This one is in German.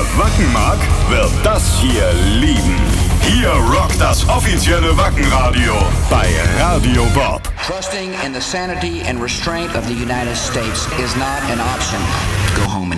Wacken mag, wird das hier lieben. Hier rockt das offizielle Wackenradio bei Radio Bob. Trusting in the sanity and restraint of the United States is not an option. Go home and